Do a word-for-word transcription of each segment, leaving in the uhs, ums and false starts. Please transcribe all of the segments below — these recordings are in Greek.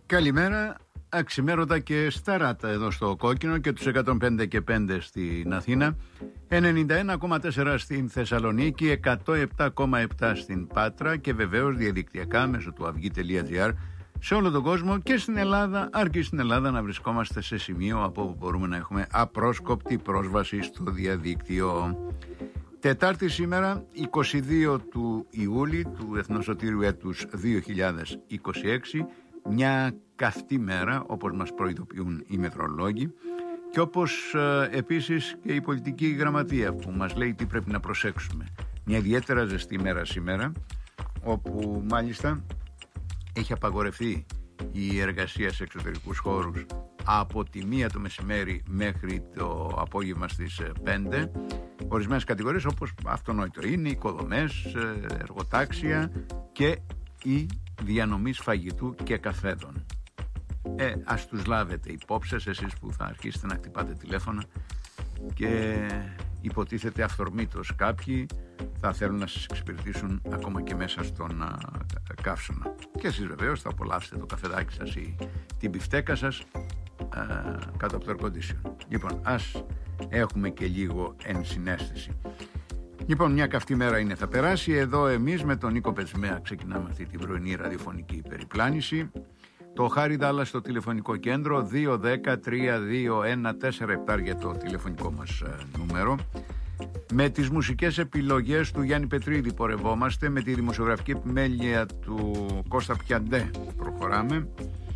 Καλημέρα, αξιμέρωτα και σταράτα εδώ στο Κόκκινο και τους εκατόν πέντε και πέντε στην Αθήνα, ενενήντα ένα κόμμα τέσσερα στην Θεσσαλονίκη, εκατόν επτά κόμμα επτά στην Πάτρα και βεβαίως διαδικτυακά μέσω του αυγή τελεία τζι άρ σε όλο τον κόσμο και στην Ελλάδα, αρκεί στην Ελλάδα να βρισκόμαστε σε σημείο από όπου μπορούμε να έχουμε απρόσκοπτη πρόσβαση στο διαδίκτυο. Τετάρτη σήμερα, είκοσι δύο του Ιούλη του Εθνοσωτήριου έτους δύο χιλιάδες είκοσι έξι, μια καυτή μέρα όπως μας προειδοποιούν οι μετρολόγοι και όπως ε, επίσης και η πολιτική γραμματεία που μας λέει τι πρέπει να προσέξουμε. Μια ιδιαίτερα ζεστή μέρα σήμερα, όπου μάλιστα έχει απαγορευτεί η εργασία σε εξωτερικούς χώρους από τη μία το μεσημέρι μέχρι το απόγευμα στις πέντε. Ορισμένες κατηγορίες όπως αυτονόητο είναι, οικοδομές, εργοτάξια και η διανομής φαγητού και καφέδων. Ε, ας τους λάβετε υπόψη σας, εσείς που θα αρχίσετε να χτυπάτε τηλέφωνα και υποτίθεται αυθορμήτως κάποιοι θα θέλουν να σας εξυπηρετήσουν ακόμα και μέσα στον α, καύσωνα. Και εσείς βεβαίως θα απολαύσετε το καφεδάκι σας ή την μπιφτέκα σας α, κάτω από το air condition. Λοιπόν, ας έχουμε και λίγο ενσυναίσθηση. Λοιπόν, μια καυτή μέρα είναι, θα περάσει. Εδώ εμείς με τον Νίκο Πετσμέα ξεκινάμε αυτή την πρωινή ραδιοφωνική περιπλάνηση. Το Χάρη Δάλλα στο τηλεφωνικό κέντρο δύο ένα μηδέν τρία δύο ένα τέσσερα επτά για το τηλεφωνικό μας ε, νούμερο. Με τις μουσικές επιλογές του Γιάννη Πετρίδη πορευόμαστε, με τη δημοσιογραφική επιμέλεια του Κώστα Πιαντέ προχωράμε.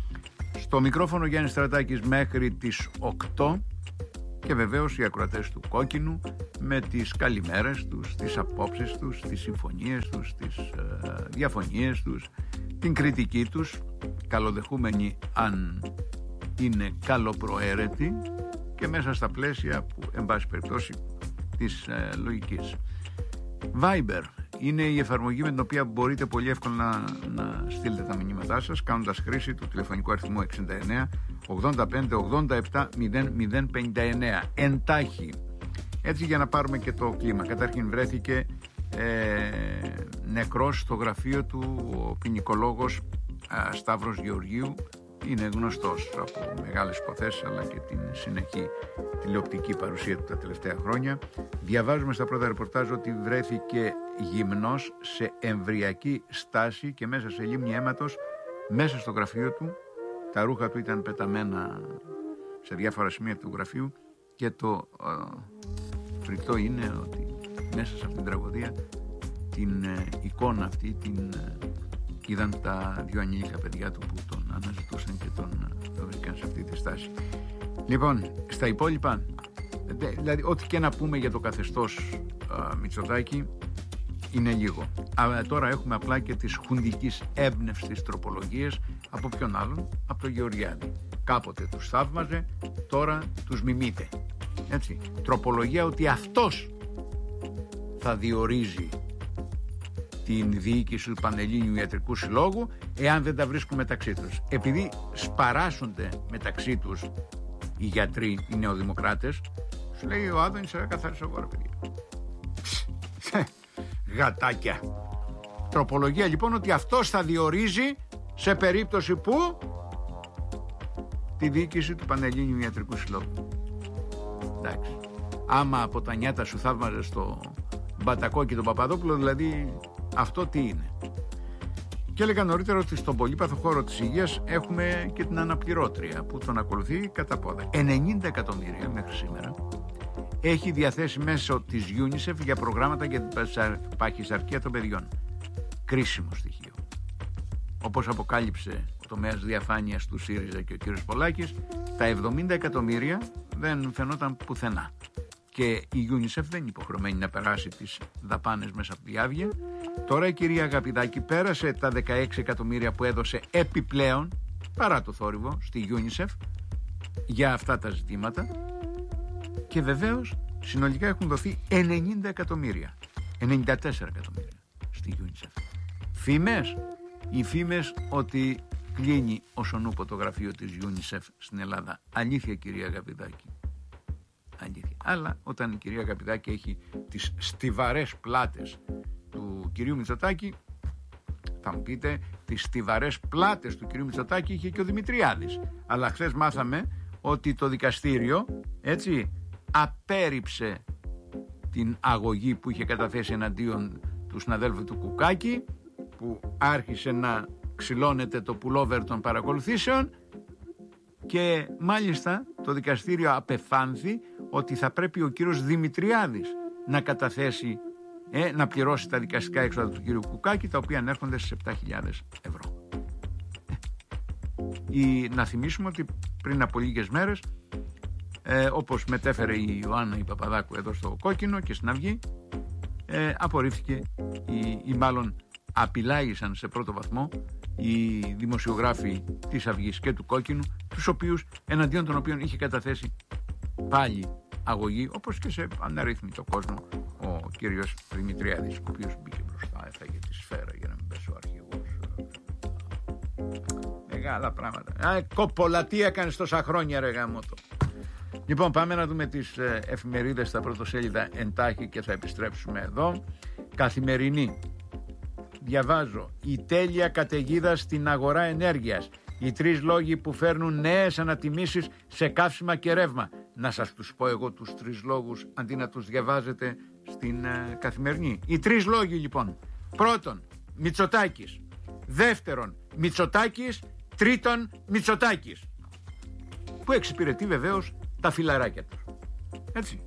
Στο μικρόφωνο Γιάννης Στρατάκης μέχρι τις οκτώ. Και βεβαίως οι ακροατές του Κόκκινου με τις καλημέρες τους, τις απόψεις τους, τις συμφωνίες τους, τις ε, διαφωνίες τους, την κριτική τους, καλοδεχούμενοι αν είναι καλοπροαίρετοι και μέσα στα πλαίσια που εν πάση περιπτώσει της ε, λογικής. Viber είναι η εφαρμογή με την οποία μπορείτε πολύ εύκολα να, να στείλετε τα μηνύματά σας κάνοντας χρήση του τηλεφωνικού αριθμού εξήντα εννέα ογδόντα πέντε ογδόντα επτά μηδέν μηδέν πενήντα εννέα. Εντάχει. Έτσι για να πάρουμε και το κλίμα. Καταρχήν βρέθηκε ε, νεκρός στο γραφείο του ο ποινικολόγος ε, Σταύρος Γεωργίου. Είναι γνωστός από μεγάλες υποθέσεις αλλά και την συνεχή τηλεοπτική παρουσία του τα τελευταία χρόνια. Διαβάζουμε στα πρώτα ρεπορτάζ ότι βρέθηκε γυμνός σε εμβριακή στάση και μέσα σε λίμνη αίματος μέσα στο γραφείο του. Τα ρούχα του ήταν πεταμένα σε διάφορα σημεία του γραφείου και το ε, φρικτό είναι ότι μέσα σε αυτήν την τραγωδία την ε, εικόνα αυτή την ε, είδαν τα δύο ανήλικα παιδιά του που τον αναζητούσαν και τον, τον βρήκαν σε αυτή τη στάση. Λοιπόν, στα υπόλοιπα, δηλαδή ό,τι και να πούμε για το καθεστώς α, Μητσοτάκη είναι λίγο. Αλλά τώρα έχουμε απλά και τις χουντικής έμπνευσης τροπολογίες από ποιον άλλον, από τον Γεωργιάδη. Κάποτε τους θαύμαζε, τώρα τους μιμείται. Έτσι, τροπολογία ότι αυτός θα διορίζει την διοίκηση του Πανελλήνιου Ιατρικού Συλλόγου εάν δεν τα βρίσκουν μεταξύ τους. Επειδή σπαράσσονται μεταξύ τους οι γιατροί, οι νεοδημοκράτες, σου λέει ο Άδωνης καθάρισε εγώ ρε παιδιά. Γατάκια. Τροπολογία λοιπόν ότι αυτός θα διορίζει σε περίπτωση που τη διοίκηση του Πανελλήνιου Ιατρικού Συλλόγου. Εντάξει. Άμα από τα νιάτα σου θαύμαζε στο Μπατακό και τον Παπαδόπουλο, δηλαδή αυτό τι είναι. Και έλεγα νωρίτερα ότι στον πολύπαθο χώρο της υγείας έχουμε και την αναπληρώτρια που τον ακολουθεί κατά πόδα. ενενήντα εκατομμύρια μέχρι σήμερα έχει διαθέσει μέσω της UNICEF για προγράμματα για την παχυσαρκία των παιδιών. Κρίσιμο στοιχείο. Όπως αποκάλυψε ο τομέας διαφάνειας του ΣΥΡΙΖΑ και ο κύριος Πολάκης, τα εβδομήντα εκατομμύρια δεν φαινόταν πουθενά. Και η UNICEF δεν είναι υποχρεωμένη να περάσει τις δαπάνες μέσα από τη διάβγεια. Τώρα η κυρία Αγαπηδάκη πέρασε τα δεκαέξι εκατομμύρια που έδωσε επιπλέον, παρά το θόρυβο, στη UNICEF για αυτά τα ζητήματα. Και βεβαίως συνολικά έχουν δοθεί ενενήντα εκατομμύρια, ενενήντα τέσσερα εκατομμύρια στη UNICEF. Φήμες, οι φήμες ότι κλείνει όσον ούπο το γραφείο της UNICEF στην Ελλάδα. Αλήθεια κυρία Αγαπηδάκη. Αλήθεια. Αλλά όταν η κυρία Αγαπηδάκη έχει τις στιβαρές πλάτες του κυρίου Μητσοτάκη, θα μου πείτε τις στιβαρές πλάτες του κ. Μητσοτάκη είχε και ο Δημητριάδης. Αλλά χθες μάθαμε ότι το δικαστήριο, έτσι, απέρριψε την αγωγή που είχε καταθέσει εναντίον του συναδέλφου του Κουκάκη, που άρχισε να ξυλώνεται το πουλόβερ των παρακολουθήσεων, και μάλιστα το δικαστήριο απεφάνθη ότι θα πρέπει ο κύριος Δημητριάδης να καταθέσει, ε, να πληρώσει τα δικαστικά έξοδα του κύριου Κουκάκη, τα οποία ανέρχονται στις επτά χιλιάδες ευρώ. Η, να θυμίσουμε ότι πριν από λίγες μέρες, ε, όπως μετέφερε η Ιωάννα η Παπαδάκου εδώ στο Κόκκινο και στην Αυγή, ε, απορρίφθηκε ή, ή μάλλον απειλάγησαν σε πρώτο βαθμό οι δημοσιογράφοι της Αυγής και του Κόκκινου, τους οποίους, εναντίον των οποίων είχε καταθέσει πάλι αγωγή, όπως και σε αναρρύθμιτο κόσμο, ο κύριος Δημητριάδης, ο οποίος μπήκε μπροστά, έφαγε τη σφαίρα για να μην πέσει ο αρχηγός. Μεγάλα πράγματα. Α, κοπολατή έκανες τόσα χρόνια, ρε γαμώτο. Λοιπόν, πάμε να δούμε τις ε, εφημερίδες στα πρωτοσέλιδα εντάχει και θα επιστρέψουμε εδώ. Καθημερινή. Διαβάζω: η τέλεια καταιγίδα στην αγορά ενέργειας. Οι τρεις λόγοι που φέρνουν νέες ανατιμήσεις σε καύσιμα και ρεύμα. Να σας τους πω εγώ τους τρεις λόγους, αντί να τους διαβάζετε στην ε, Καθημερινή. Οι τρεις λόγοι λοιπόν. Πρώτον, Μητσοτάκης. Δεύτερον, Μητσοτάκης. Τρίτον, Μητσοτάκης. Που εξυπηρετεί βεβαίως τα φιλαράκια του. Έτσι.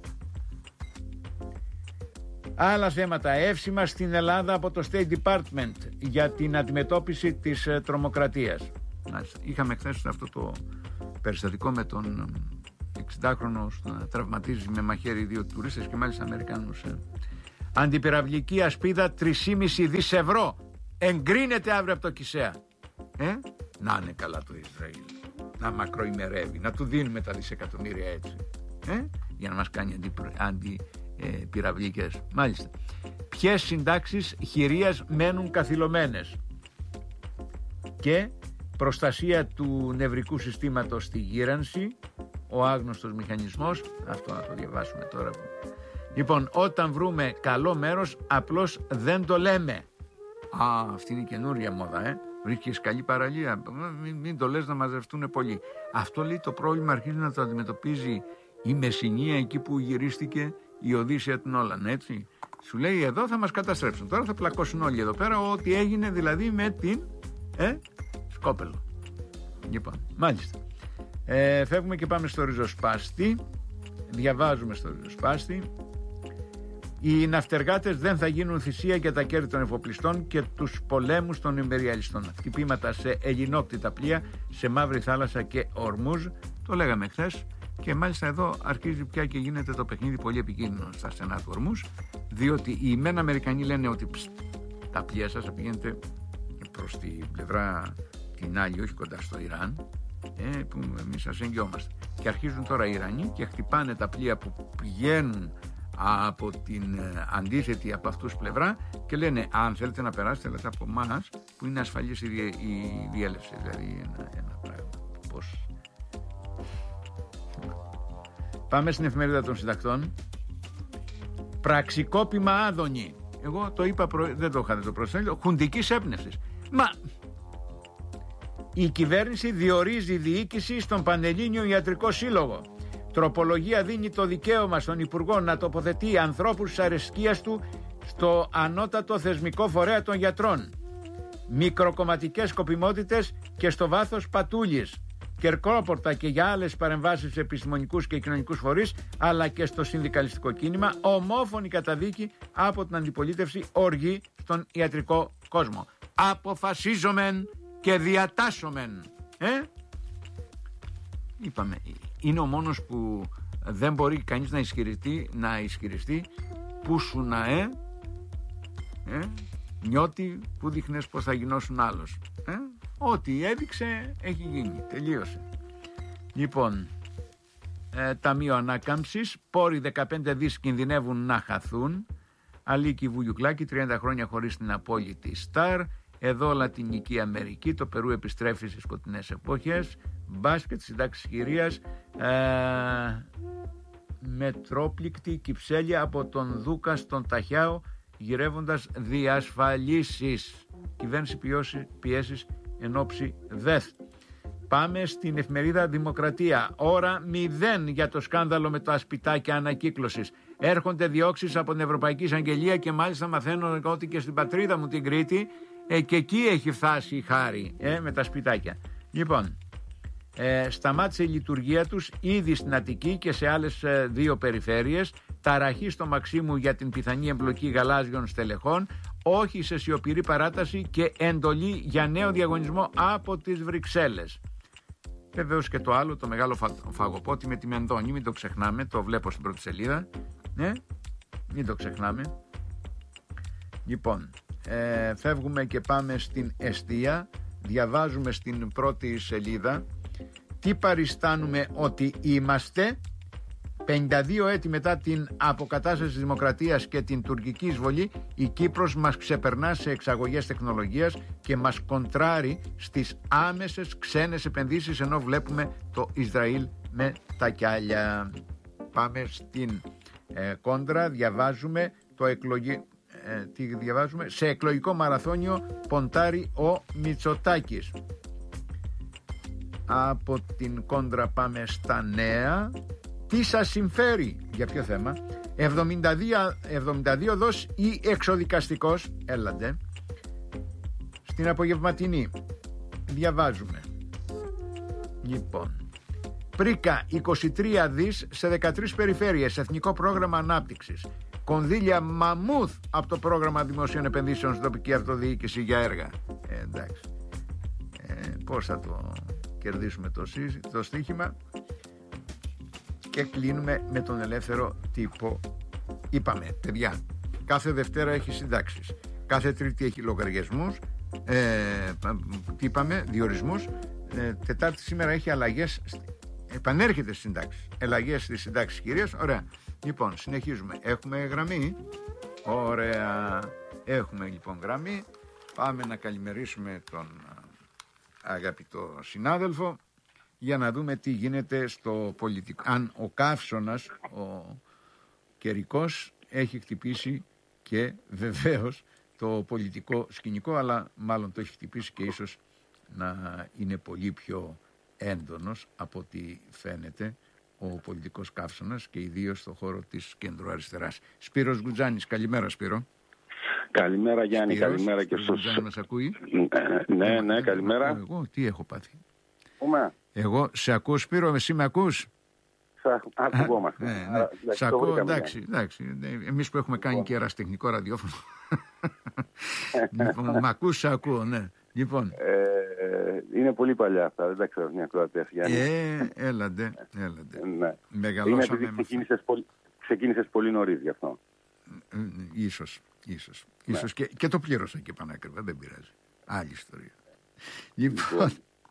Άλλα θέματα. Εύσημα στην Ελλάδα από το State Department για την αντιμετώπιση της ε, τρομοκρατίας. Είχαμε χθες αυτό το περιστατικό με τον εξηντάχρονο να τραυματίζει με μαχαίρι δύο τουρίστες και μάλιστα Αμερικάνους. Ε. Αντιπυραυλική ασπίδα τρία κόμμα πέντε δισεκατομμύρια ευρώ. Εγκρίνεται αύριο από το ΚΙΣΕΑ. Ε? Να είναι καλά το Ισραήλ. Να μακροημερεύει. Να του δίνουμε τα δισεκατομμύρια έτσι. Ε? Για να μας κάνει αντιπυραυλικές. Αντι, ε, Μάλιστα. Ποιες συντάξεις χειρίας μένουν καθυλωμένες. Και προστασία του νευρικού συστήματος στη γύρανση, ο άγνωστος μηχανισμός. Αυτό να το διαβάσουμε τώρα. Λοιπόν, όταν βρούμε καλό μέρος, απλώς δεν το λέμε. Α, αυτή είναι η καινούρια μόδα, ε. Βρίσκεις καλή παραλία, μην, μην το λες να μαζευτούν πολλοί. Αυτό λέει το πρόβλημα αρχίζει να το αντιμετωπίζει η Μεσσηνία, εκεί που γυρίστηκε η Οδύσσεια του Νόλαν, έτσι. Σου λέει εδώ θα μας καταστρέψουν, τώρα θα πλακώσουν όλοι εδώ πέρα, ό,τι έγινε δηλαδή με την ε, Σκόπελο. Λοιπόν, μάλιστα. Ε, φεύγουμε και πάμε στο ριζοσπάστη. Διαβάζουμε στο ριζοσπάστη: οι ναυτεργάτες δεν θα γίνουν θυσία για τα κέρδη των εφοπλιστών και τους πολέμους των ιμπεριαλιστών. Χτυπήματα σε ελληνόκτητα πλοία, σε Μαύρη Θάλασσα και Ορμούζ. Το λέγαμε χθες. Και μάλιστα εδώ αρχίζει πια και γίνεται το παιχνίδι πολύ επικίνδυνο στα στενά του Ορμούζ, διότι οι μεν Αμερικανοί λένε ότι ψ, τα πλοία σας θα πηγαίνετε προς την πλευρά την άλλη, όχι κοντά στο Ιράν, ε, που εμείς σας εγγυόμαστε. Και αρχίζουν τώρα οι Ιρανοί και χτυπάνε τα πλοία που πηγαίνουν από την ε, αντίθετη από αυτούς πλευρά και λένε αν θέλετε να περάσετε, λέτε από εμάς που είναι ασφαλής η, δι, η διέλευση. Δηλαδή ένα, ένα πράγμα. Πώς... Πάμε στην εφημερίδα των συντακτών. Πραξικόπημα Άδωνη. Εγώ το είπα, προ... δεν το είχατε το προσέλιο. Χουντικής έπνευσης. Μα η κυβέρνηση διορίζει διοίκηση στον Πανελλήνιο Ιατρικό Σύλλογο. Τροπολογία δίνει το δικαίωμα στον Υπουργό να τοποθετεί ανθρώπους της αρεσκίας του στο ανώτατο θεσμικό φορέα των γιατρών. Μικροκομματικές σκοπιμότητες και στο βάθος πατούλης. Κερκόπορτα και για άλλες παρεμβάσεις σε επιστημονικούς και κοινωνικούς φορείς, αλλά και στο συνδικαλιστικό κίνημα. Ομόφωνη καταδίκη από την αντιπολίτευση, οργή στον ιατρικό κόσμο. Αποφασίζομεν και διατάσσομεν. Ε? Είπαμε, είναι ο μόνος που δεν μπορεί κανείς να ισχυριστεί, να ισχυριστεί που σου να ε, ε νιώτη που δείχνες πως θα γινώσουν άλλος. Ε? Ό,τι έδειξε έχει γίνει, τελείωσε. Λοιπόν, ε, Ταμείο Ανάκαμψης, πόροι δεκαπέντε δις κινδυνεύουν να χαθούν. Αλίκη Βουγιουκλάκη, τριάντα χρόνια χωρίς την απόλυτη Σταρ. Εδώ Λατινική Αμερική, το Περού επιστρέφει στις σκοτεινές εποχές. Μπάσκετ, συντάξεις χειρίας, ε, μετρόπληκτη Κυψέλια από τον Δούκα στον Ταχιάο γυρεύοντας διασφαλίσεις. Κυβέρνηση πιέσεις εν ώψη ΔΕΘ. Πάμε στην εφημερίδα Δημοκρατία. Ώρα μηδέν για το σκάνδαλο με τα σπιτάκια ανακύκλωσης. Έρχονται διώξεις από την Ευρωπαϊκή Εισαγγελία και μάλιστα μαθαίνω ότι και στην πατρίδα μου την Κρήτη ε, και εκεί έχει φτάσει η χάρη ε, με τα σπιτάκια. Λοιπόν, ε, σταμάτησε η λειτουργία τους ήδη στην Αττική και σε άλλες ε, δύο περιφέρειες. Ταραχή στο Μαξίμου για την πιθανή εμπλοκή γαλάζιων στελεχών. Όχι σε σιωπηρή παράταση και εντολή για νέο διαγωνισμό από τις Βρυξέλλες. Βεβαίως και το άλλο, το μεγάλο φα... φαγοπότη με τη Μενδώνη, μην το ξεχνάμε, το βλέπω στην πρώτη σελίδα. Ναι, μην το ξεχνάμε. Λοιπόν, ε, φεύγουμε και πάμε στην εστία. Διαβάζουμε στην πρώτη σελίδα. Τι παριστάνουμε ότι είμαστε. πενήντα δύο έτη μετά την αποκατάσταση της δημοκρατίας και την τουρκική εισβολή, η Κύπρος μας ξεπερνά σε εξαγωγές τεχνολογίας και μας κοντράρει στις άμεσες ξένες επενδύσεις, ενώ βλέπουμε το Ισραήλ με τα κιάλια. Πάμε στην ε, κόντρα, διαβάζουμε το εκλογή... Ε, τι διαβάζουμε, σε εκλογικό μαραθώνιο ποντάρει ο Μητσοτάκης. Από την κόντρα πάμε στα νέα. Τι σας συμφέρει, για ποιο θέμα? εβδομήντα δύο, εβδομήντα δύο δόσεις ή εξοδικαστικός. Έλατε. Στην απογευματινή διαβάζουμε. Λοιπόν, πρίκα είκοσι τρία δις σε δεκατρείς περιφέρειες, εθνικό πρόγραμμα ανάπτυξης. Κονδύλια μαμούθ από το πρόγραμμα δημοσίων επενδύσεων στην τοπική αυτοδιοίκηση για έργα. Ε, εντάξει. Ε, πώς θα το κερδίσουμε το, το στοίχημα? Και κλείνουμε με τον ελεύθερο τύπο. Είπαμε, παιδιά, κάθε Δευτέρα έχει συντάξεις, κάθε Τρίτη έχει λογαριασμούς, ε, τι είπαμε, διορισμούς, ε, Τετάρτη σήμερα έχει αλλαγές, επανέρχεται στις συντάξεις, αλλαγές στις συντάξεις κυρίως. Ωραία, λοιπόν, συνεχίζουμε. Έχουμε γραμμή. Ωραία, έχουμε λοιπόν γραμμή. Πάμε να καλημερίσουμε τον αγαπητό συνάδελφο για να δούμε τι γίνεται στο πολιτικό. Αν ο καύσωνας, ο καιρικός, έχει χτυπήσει και βεβαίως το πολιτικό σκηνικό, αλλά μάλλον το έχει χτυπήσει και ίσως να είναι πολύ πιο έντονος από ό,τι φαίνεται ο πολιτικός καύσωνας και ιδίως στο χώρο της κεντροαριστεράς. Σπύρος Γκουτζάνης, καλημέρα Σπύρο. Καλημέρα Γιάννη, Σπύρος, καλημέρα και στους... Γκουτζάνη μας ακούει? Ε, ναι, ναι, καλημέρα. Εγώ τι έχω πάθει? Πούμε. Εγώ σε ακούω Σπύρο, εσύ με ακούς? Ακουγόμαστε. Ναι, ναι. Σ' ακούω, εντάξει, εντάξει. Εμείς που έχουμε κάνει και ερασιτεχνικό ραδιόφωνο. Λοιπόν, μ' ακούς, σε ακούω, ναι. Λοιπόν. Ε, είναι πολύ παλιά αυτά, δεν τα ξέρω μια ακροατές, Γιάννη. Ε, έλαντε, έλαντε. Ναι. Μεγαλώσαμε. Είναι επειδή ξεκίνησες πολύ, ξεκίνησες πολύ νωρίς γι' αυτό. Ε, ίσως, ίσως. Ναι. Ίσως και, και το πλήρωσα και πανάκριβα, δεν πειράζει. Άλλη ιστορία. Λοιπόν.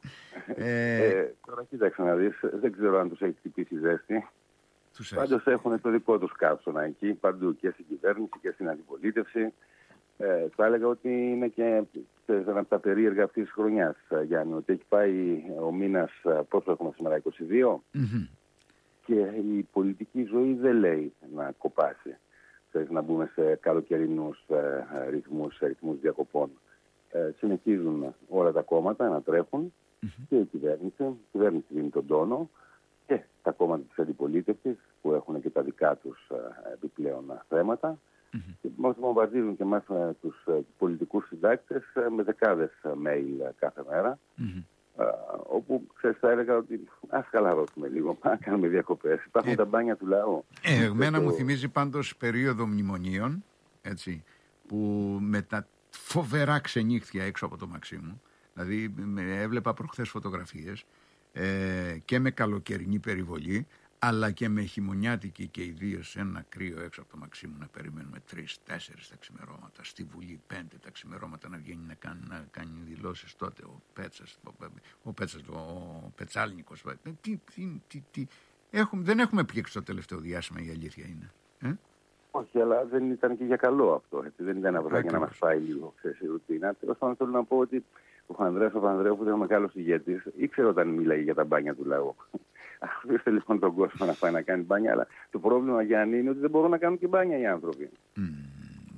Ε, ε, τώρα κοίταξε να δεις, δεν ξέρω αν τους έχει χτυπήσει ζέστη. Πάντως έχουν το δικό τους καύσωνα εκεί, παντού, και στην κυβέρνηση και στην αντιπολίτευση. Ε, θα έλεγα ότι είναι και ένα από τα περίεργα αυτής της χρονιάς, Γιάννη, ότι έχει πάει ο μήνας, πόσο έχουμε σήμερα, είκοσι δύο, mm-hmm. και η πολιτική ζωή δεν λέει να κοπάσει. Θέλεις να μπούμε σε καλοκαιρινούς ε, ρυθμούς, ρυθμούς διακοπών. Ε, συνεχίζουν όλα τα κόμματα να τρέχουν. Mm-hmm. Και η κυβέρνηση, η κυβέρνηση δίνει τον τόνο και τα κόμματα της αντιπολίτευσης που έχουν και τα δικά τους uh, επιπλέον uh, θέματα mm-hmm. και μας βομβαρδίζουν και εμάς uh, τους uh, πολιτικούς συντάκτες uh, με δεκάδες uh, mail uh, κάθε μέρα mm-hmm. uh, όπου ξέρεις θα έλεγα ότι ας χαλαρώσουμε λίγο, να κάνουμε διακοπές. Υπάρχουν ε, τα μπάνια του λαού. Ε, εμένα το... μου θυμίζει πάντως περίοδο μνημονίων, έτσι, που με τα φοβερά ξενύχτια έξω από το Μαξίμου. Δηλαδή έβλεπα προχθές φωτογραφίες ε, και με καλοκαιρινή περιβολή, αλλά και με χειμωνιάτικη, και ιδίως ένα κρύο έξω από το Μαξίμου, να περιμένουμε τρεις, τέσσερις τα ξημερώματα, στη Βουλή πέντε τα ξημερώματα να βγαίνει να κάνει, να κάνει δηλώσεις τότε ο Πέτσας, ο, ο, Πέτσας, ο Πετσάλνικος. Τι, τι, τι, τι. Έχουμε, δεν έχουμε πιέξει το τελευταίο διάστημα, η αλήθεια είναι. Ε? Όχι, αλλά δεν ήταν και για καλό αυτό. Έτσι. Δεν ήταν απλά για να μας πάει λίγο, ξέρεις, η ρουτίνα. Τέλος πάντων, θέλω να πω ότι ο Ανδρέας Παπανδρέου, που ήταν ο μεγάλος ηγέτης, ήξερε όταν μίλαγε για τα μπάνια του λαού. Αφήστε λοιπόν τον κόσμο να πάει να κάνει μπάνια, αλλά το πρόβλημα, Γιάννη, είναι ότι δεν μπορούν να κάνουν και μπάνια οι άνθρωποι. Mm,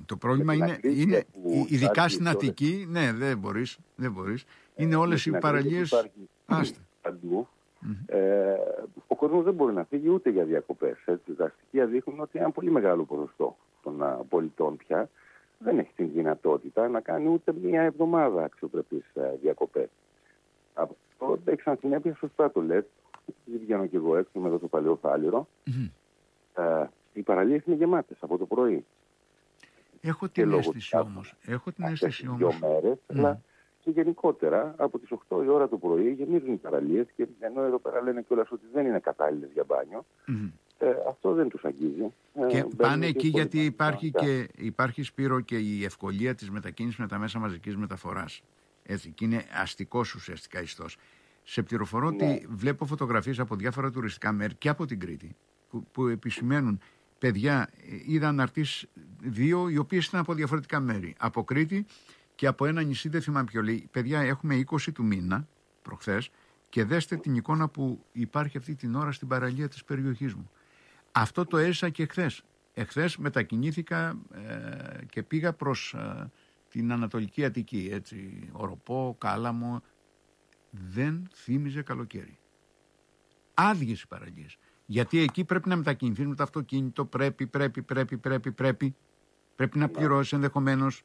Το πρόβλημα είναι, είναι ειδικά στην Αττική, ναι, δεν μπορείς, δεν μπορείς. Είναι όλες οι παραλίες άστα. Παντού. Mm-hmm. Ε, ο κόσμος δεν μπορεί να φύγει ούτε για διακοπές. Έτσι. Τα στοιχεία δείχνουν ότι ένα πολύ μεγάλο ποσοστό των uh, πολιτών πια δεν έχει την δυνατότητα να κάνει ούτε μία εβδομάδα αξιοπρεπείς uh, διακοπές. Αυτό έχει σαν συνέπεια, σωστά το λες, βγαίνω και εγώ έξω με εδώ το παλαιό Φάληρο. Mm-hmm. Uh, οι παραλίες είναι γεμάτες από το πρωί. Έχω την αίσθηση όμως. Έχω την αίσθηση όμως. Δύο μέρες, mm. αλλά και γενικότερα από τις οκτώ η ώρα το πρωί γεμίζουν οι παραλίες και ενώ εδώ πέρα λένε κιόλας ότι δεν είναι κατάλληλες για μπάνιο, mm. ε, αυτό δεν τους αγγίζει. Και ε, πάνε εκεί γιατί υπάρχει, και, υπάρχει Σπύρο και η ευκολία της μετακίνησης με τα μέσα μαζικής μεταφοράς. Έτσι, και είναι αστικός ουσιαστικά ιστός. Σε πληροφορώ ναι. ότι βλέπω φωτογραφίες από διάφορα τουριστικά μέρη και από την Κρήτη που, που επισημαίνουν παιδιά, είδα αναρτήσεις δύο οι οποίες ήταν από διαφορετικά μέρη. Από Κρήτη και από ένα νησί, δεν θυμάμαι ποιο λέει. Παιδιά, έχουμε είκοσι του μήνα, προχθές, και δέστε την εικόνα που υπάρχει αυτή την ώρα στην παραλία της περιοχής μου. Αυτό το έζησα και εχθές. Εχθές μετακινήθηκα ε, και πήγα προς ε, την Ανατολική Αττική, έτσι, Οροπό, Κάλαμο. Δεν θύμιζε καλοκαίρι. Άδειες οι παραλίες. Γιατί εκεί πρέπει να μετακινηθείς με το αυτοκίνητο, πρέπει, πρέπει, πρέπει, πρέπει, πρέπει, πρέπει να πληρώσεις ενδεχομένως.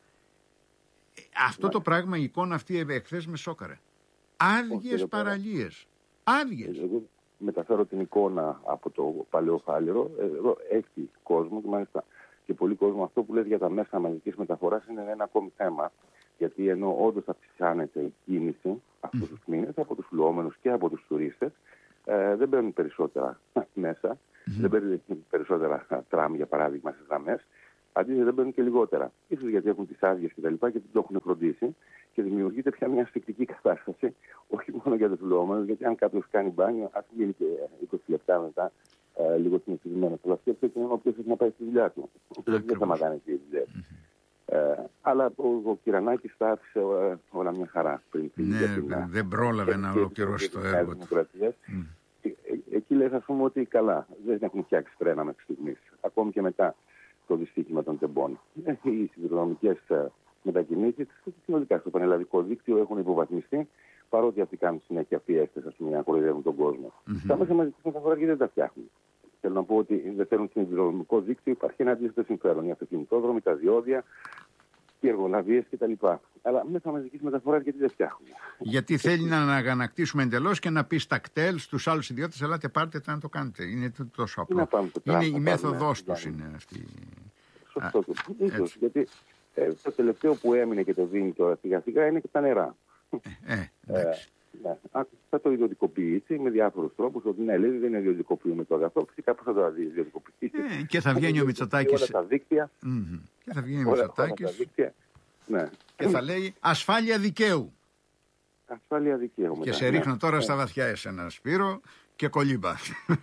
Αυτό το πράγμα, η εικόνα αυτή εχθές με σόκαρε. Άδειες παραλίες. Άδειες. Εγώ μεταφέρω την εικόνα από το παλαιό Φάληρο. Εδώ έχει κόσμο και μάλιστα και πολύ κόσμο. Αυτό που λέει για τα μέσα μαζικής μεταφοράς είναι ένα ακόμη θέμα. Γιατί ενώ όντως αυξάνεται η κίνηση αυτούς mm. τους μήνες από τους φλουόμενους και από τους τουρίστες, ε, δεν μπαίνουν περισσότερα μέσα, mm. δεν μπαίνουν περισσότερα τραμ για παράδειγμα στις γραμμές. Αντίθετα δεν μπαίνουν και λιγότερα. Ίσως γιατί έχουν τις άδειες και τα λοιπά και δεν το έχουν φροντίσει και δημιουργείται πια μια ασφυκτική κατάσταση, όχι μόνο για τους φλουόμενους, γιατί αν κάποιος κάνει μπάνιο, ας γίνει και είκοσι λεπτά μετά, ε, λίγο συνηθισμένος. Αλλά σκέφτεται και είναι ο οποίος έχει να πάει στη δουλειά του. Δεν θα μαγάνε και οι δουλειές. Ε, αλλά ο, ο Κυρανάκης τα άφησε ε, όλα μια χαρά πριν. Ναι, την, δεν πρόλαβε να ολοκληρώσει το έργο του. Mm. Ε, ε, εκεί λέει, ας πούμε, ότι καλά, δεν έχουν φτιάξει τρένα μέχρι στιγμής. Ακόμη και μετά το δυστύχημα των τεμπών. Ε, οι συνδρομικές ε, μετακινήσεις συνολικά στο πανελλαδικό δίκτυο έχουν υποβαθμιστεί, παρότι αυτοί κάνουν συνέχεια πιέστες, ας πούμε, για να κοροϊδεύουν τον κόσμο. Mm-hmm. Τα μέσα μαζικής μεταφοράς και δεν τα φτιάχνουν. Θέλω να πω ότι δεν θέλουν συνδρομικό δίκτυο, υπάρχει ένα αντίστοιχο συμφέρον. Οι αυτοκινητόδρομοι, τα διόδια, οι εργολαβίες κτλ. Αλλά μέσα μαζικής μεταφοράς γιατί δεν φτιάχνουν. Γιατί θέλει να αναγανακτήσουμε εντελώς και να πει στα κτέλ, στους άλλους ιδιώτες, ελάτε πάρτε το να το κάνετε. Είναι τόσο απλό. Είναι η μέθοδος τους είναι αυτή. Σωστό το. Ίσως, γιατί ε, το τελευταίο που έμεινε και το δίνει τώρα σιγά σιγά είναι και τα νερά. Ε, ε, εντάξει. Ναι. Θα το ιδιωτικοποιήσει με διάφορους τρόπους. Ότι ναι, λέει δεν ιδιωτικοποιούμε το αγαθό. Φυσικά πώς θα το ιδιωτικοποιήσει. Ε, και θα βγαίνει ο Μητσοτάκης. Όλα τα δίκτυα. Mm-hmm. Και θα βγαίνει ο Μητσοτάκης. Ναι. Και θα λέει ασφάλεια δικαίου. Ασφάλεια δικαίου. Και μετά, σε ρίχνω ναι. τώρα ναι. στα βαθιά εσένα, Σπύρο, και κολύμπα.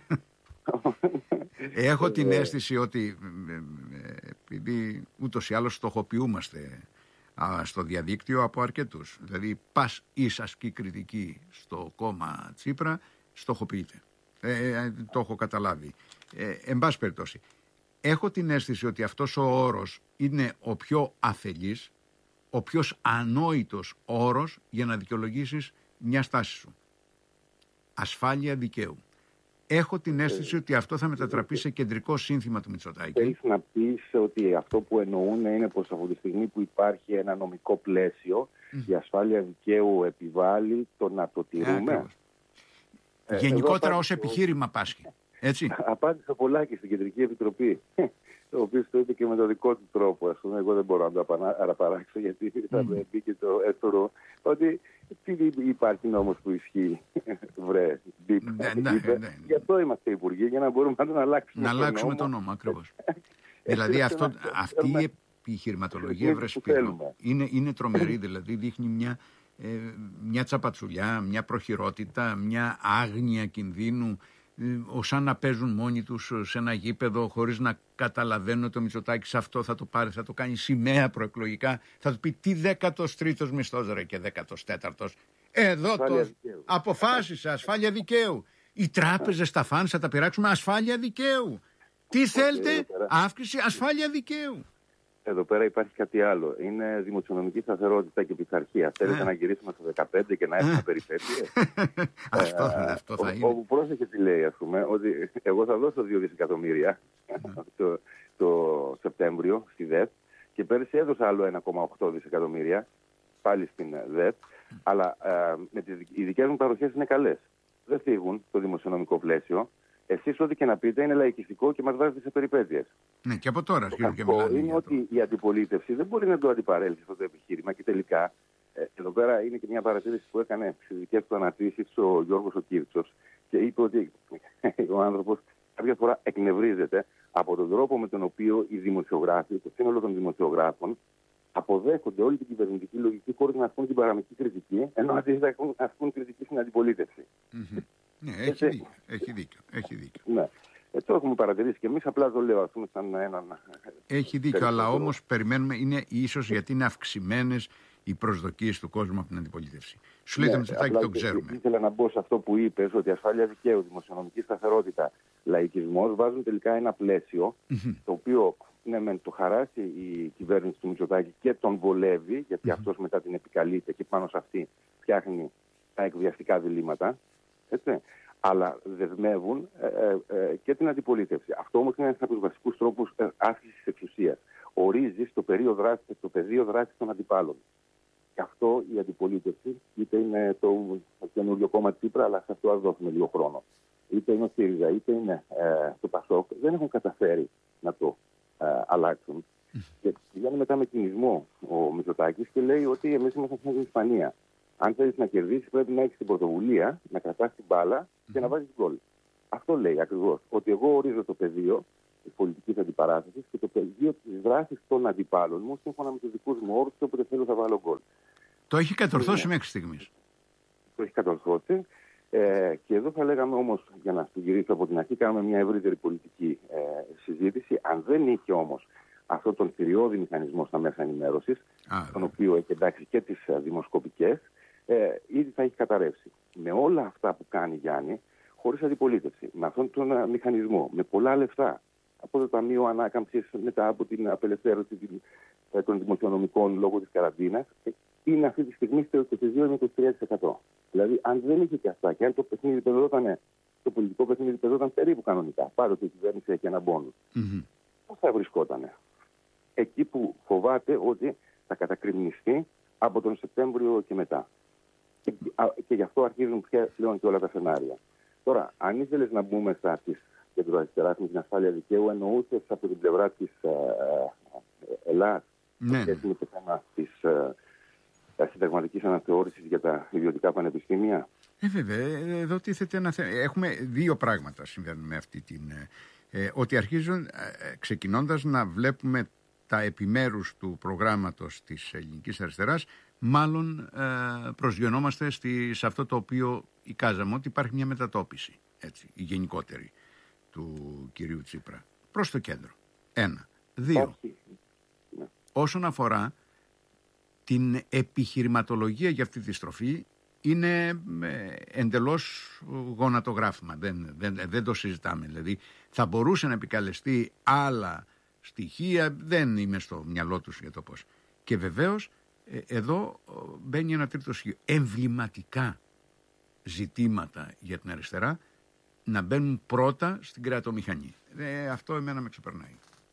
Έχω την αίσθηση ότι επειδή ούτως ή άλλως στοχοποιούμαστε στο διαδίκτυο από αρκετούς. Δηλαδή πας ίσασκη κριτική στο κόμμα Τσίπρα, στοχοποιείται. Ε, το έχω καταλάβει. Ε, εν πάση περιπτώσει, έχω την αίσθηση ότι αυτός ο όρος είναι ο πιο αφελής, ο πιο ανόητος όρος για να δικαιολογήσεις μια στάση σου. Ασφάλεια δικαίου. Έχω την αίσθηση ε, ότι αυτό θα μετατραπεί σε κεντρικό σύνθημα του Μητσοτάκη. Θέλεις να πεις ότι αυτό που εννοούν είναι πως από τη στιγμή που υπάρχει ένα νομικό πλαίσιο, mm. η ασφάλεια δικαίου επιβάλλει το να το τηρούμε. Ε, Γενικότερα ως επιχείρημα πάσχει. Έτσι. Απάντησα πολλά και στην Κεντρική Επιτροπή, ο οποίος το είπε και με τον δικό του τρόπο. Ας πούμε, εγώ δεν μπορώ να το αναπαράξω γιατί mm. θα με πει και το έστωρο ότι τι υπάρχει νόμος που ισχύει, βρε, μπιπ. Ναι, ναι, ναι, ναι. Γι' αυτό είμαστε υπουργοί, για να μπορούμε να τον αλλάξουμε. Να αλλάξουμε τον νόμο, ακριβώς. Δηλαδή αυτό, αυτή η επιχειρηματολογία, βρε Σπύρο, είναι, είναι τρομερή, δηλαδή δείχνει μια, ε, μια τσαπατσουλιά, μια προχειρότητα, μια άγνοια κινδύνου, σαν να παίζουν μόνοι τους σε ένα γήπεδο χωρίς να καταλαβαίνουν ότι ο Μητσοτάκης αυτό θα το πάρει, θα το κάνει σημαία προεκλογικά, θα του πει τι δέκατος τρίτος μισθός ρε και δέκατος τέταρτος. Εδώ ασφάλεια το δικαίου. Αποφάσισε ασφάλεια δικαίου. Οι τράπεζες, τα φανς θα τα πειράξουμε ασφάλεια δικαίου. Τι θέλετε, αύξηση ασφάλεια δικαίου. εδώ πέρα υπάρχει κάτι άλλο. Είναι δημοσιονομική σταθερότητα και πειθαρχία. Θέλετε να γυρίσουμε στο δεκαπέντε και να έχουμε περιπέτειες? αυτό, αυτό θα είναι. Όπου πρόσεχε τι λέει, ας πούμε, ότι εγώ θα δώσω δύο δισεκατομμύρια το, το Σεπτέμβριο στη ΔΕΤ και πέρυσι έδωσα άλλο ένα κόμμα οκτώ δισεκατομμύρια πάλι στην ΔΕΤ, αλλά ε, με τις, οι δικές μου παροχές είναι καλές. Δεν φύγουν το δημοσιονομικό πλαίσιο. Εσείς ό,τι και να πείτε είναι λαϊκιστικό και μας βάζετε σε περιπέτειες. Ναι, και από τώρα το κακό είναι ότι η αντιπολίτευση δεν μπορεί να το αντιπαρέλθει αυτό το επιχείρημα και τελικά, ε, εδώ πέρα είναι και μια παρατήρηση που έκανε στις δικές του αναρτήσεις ο Γιώργος ο Κίρτσος και είπε ότι ο άνθρωπος κάποια φορά εκνευρίζεται από τον τρόπο με τον οποίο οι δημοσιογράφοι, το σύνολο των δημοσιογράφων, αποδέχονται όλη την κυβερνητική λογική χωρίς να ασκούν την παραμικρή κριτική, ενώ αντίθετα ασκούν κριτική στην αντιπολίτευση. Mm-hmm. Ναι, έχει δίκιο. Έχει δίκιο. Έχει δίκιο. Ναι. Ε, το έχουμε παρατηρήσει και εμείς, απλά το λέω, ας πούμε, σαν έναν... Έχει δίκιο, αλλά όμως περιμένουμε, είναι ίσως γιατί είναι αυξημένες οι προσδοκίες του κόσμου από την αντιπολίτευση. Σου λέει το Μητσοτάκη, το ξέρουμε. Ήθελα να μπω σε αυτό που είπες, ότι ασφάλεια δικαίου, δημοσιονομική σταθερότητα, λαϊκισμός βάζουν τελικά ένα πλαίσιο, mm-hmm. το οποίο ναι, μεν το χαράσει η κυβέρνηση του Μητσοτάκη και τον βολεύει, γιατί mm-hmm. αυτός μετά την επικαλείται και πάνω σε αυτή φτιάχνει τα εκβιαστικά διλήμματα. Έτσι. Αλλά δεσμεύουν ε, ε, και την αντιπολίτευση. Αυτό όμως είναι ένας από τους βασικούς τρόπους ε, άσκησης εξουσίας. Ορίζει το πεδίο δράσης, το πεδίο δράσης των αντιπάλων. Και αυτό η αντιπολίτευση, είτε είναι το, το καινούριο κόμμα Τσίπρα, αλλά σε αυτό ας δώσουμε λίγο χρόνο. Είτε είναι ο ΣΥΡΙΖΑ, είτε είναι ε, το ΠΑΣΟΚ, δεν έχουν καταφέρει να το ε, αλλάξουν. Mm. Και πηγαίνει μετά με κινησμό ο Μητσοτάκης και λέει ότι εμείς είμαστε στην Ισπανία. Αν θέλεις να κερδίσεις, πρέπει να έχεις την πρωτοβουλία, να κρατάς την μπάλα και να βάζεις γκολ. Αυτό λέει ακριβώς. Ότι εγώ ορίζω το πεδίο της πολιτικής αντιπαράθεσης και το πεδίο της δράσης των αντιπάλων μου, σύμφωνα με τους δικούς μου όρους, και όποτε θέλω θα βάλω γκολ. Το έχει κατορθώσει μέχρι στιγμής. Το έχει κατορθώσει. Ε, και εδώ θα λέγαμε όμως, για να σου γυρίσω από την αρχή, κάνουμε μια ευρύτερη πολιτική ε, συζήτηση. Αν δεν είχε όμως αυτόν τον θηριώδη μηχανισμό στα μέσα ενημέρωσης, τον οποίο έχει εντάξει και τις δημοσκοπικές, Ε, ήδη θα έχει καταρρεύσει. Με όλα αυτά που κάνει Γιάννη, χωρίς αντιπολίτευση, με αυτόν τον uh, μηχανισμό, με πολλά λεφτά, από το Ταμείο Ανάκαμψης, μετά από την απελευθέρωση uh, των δημοσιονομικών λόγω της καραντίνας, ε, είναι αυτή τη στιγμή στο είκοσι δύο με είκοσι τρία τοις εκατό. Δηλαδή, αν δεν είχε και αυτά, και αν το παιχνίδι πεδόταν, το πολιτικό παιχνίδι πεδόταν περίπου κανονικά, πάντοτε η κυβέρνηση έχει ένα μπόνους, mm-hmm. πώς θα βρισκότανε? Εκεί που φοβάται ότι θα κατακριμνιστεί από τον Σεπτέμβριο και μετά. Και, και γι' αυτό αρχίζουν πλέον και όλα τα σενάρια. Τώρα, αν ήθελες να μπούμε στα της κεντροαριστεράς με την ασφάλεια δικαίου, εννοούσες από την πλευρά της ε, ε, Ελλάδας, ναι, σχέση με το θέμα της ε, συνταγματικής αναθεώρησης για τα ιδιωτικά πανεπιστήμια. Ε, βέβαια, εδώ τίθεται ένα θέμα. Έχουμε δύο πράγματα συμβαίνουν με αυτή την... Ε, ότι αρχίζουν, ε, ξεκινώντας, να βλέπουμε τα επιμέρους του προγράμματος της ελληνικής αριστεράς, μάλλον ε, προσγειωνόμαστε στη, σε αυτό το οποίο εικάζαμε, ότι υπάρχει μια μετατόπιση, έτσι, η γενικότερη του κυρίου Τσίπρα προς το κέντρο. Ένα. Δύο. Ναι. Όσον αφορά την επιχειρηματολογία για αυτή τη στροφή, είναι ε, εντελώς γονατογράφημα. Δεν, δεν, δεν το συζητάμε. Δηλαδή, θα μπορούσε να επικαλεστεί άλλα στοιχεία, δεν είμαι στο μυαλό τους για το πώς. Και βεβαίως ε, εδώ μπαίνει ένα τρίτο στοιχείο. Εμβληματικά ζητήματα για την αριστερά να μπαίνουν πρώτα στην κρεατομηχανή. Ε, αυτό εμένα με ξεπερνάει.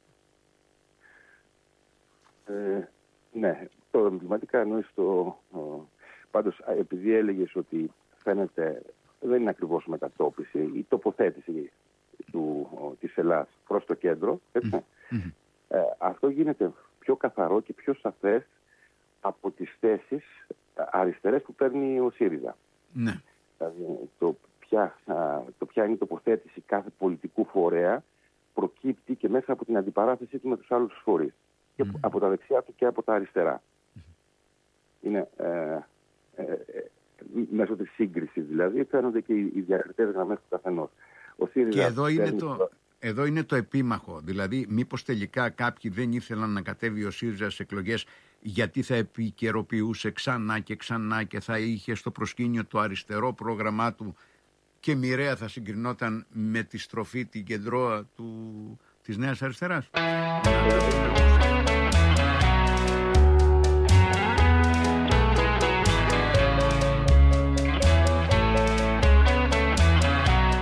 Ε, ναι, το εμβληματικά εννοείς το... Πάντως, επειδή έλεγες ότι φαίνεται δεν είναι ακριβώς μετατόπιση, η τοποθέτηση του, της Ελλάδας προς το κέντρο, έτσι, mm-hmm. ε, αυτό γίνεται πιο καθαρό και πιο σαφές από τις θέσεις αριστερές που παίρνει ο ΣΥΡΙΖΑ. Ναι. Δηλαδή, το ποια, το ποια είναι η τοποθέτηση κάθε πολιτικού φορέα προκύπτει και μέσα από την αντιπαράθεσή του με τους άλλους φορείς. Mm-hmm. Και από τα δεξιά του και από τα αριστερά. Mm-hmm. Είναι... Ε, Ε, ε, μέσω της σύγκρισης δηλαδή φαίνονται και οι, οι διακριτές γραμμές του καθενός. Ο ΣΥΡΙΖΑ και εδώ είναι, το, το... εδώ είναι το επίμαχο. Δηλαδή μήπως τελικά κάποιοι δεν ήθελαν να κατέβει ο ΣΥΡΙΖΑ στις εκλογές γιατί θα επικαιροποιούσε ξανά και ξανά και θα είχε στο προσκήνιο το αριστερό πρόγραμμά του και μοιραία θα συγκρινόταν με τη στροφή την κεντρώα του, της Νέας Αριστεράς.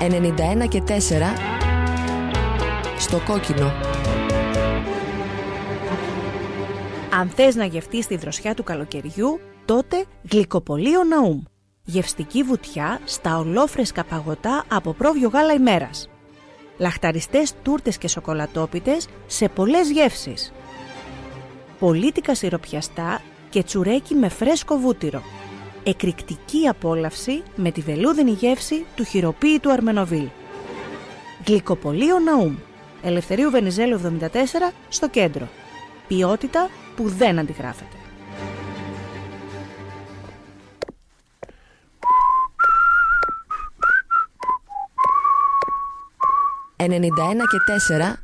ενενήντα ένα και τέσσερα στο κόκκινο. Αν θες να γευτείς τη δροσιά του καλοκαιριού, τότε γλυκοπωλείο Ναούμ. Γευστική βουτιά στα ολόφρεσκα παγωτά από πρόβιο γάλα ημέρας. Λαχταριστές τούρτες και σοκολατόπιτες σε πολλές γεύσεις. Πολίτικα σιροπιαστά και τσουρέκι με φρέσκο βούτυρο. Εκρηκτική απόλαυση με τη βελούδινη γεύση του χειροποίητου Αρμενοβίλ. Γλυκοπωλείο Ναούμ. Ελευθερίου Βενιζέλου εβδομήντα τέσσερα στο κέντρο. Ποιότητα που δεν αντιγράφεται. ενενήντα ένα και τέσσερα